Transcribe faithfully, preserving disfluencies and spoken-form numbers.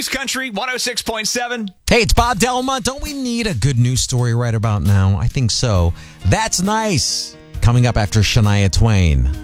News Country one oh six point seven. Hey, it's Bob Delma. Don't we need a good news story right about now? I think so. That's nice. Coming up after Shania Twain.